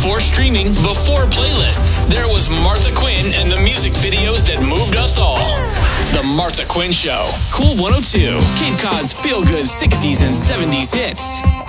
before streaming, before playlists. There was Martha Quinn and the music videos that moved us all. The Martha Quinn Show. Cool 102. Cape Cod's feel-good 60s and 70s hits.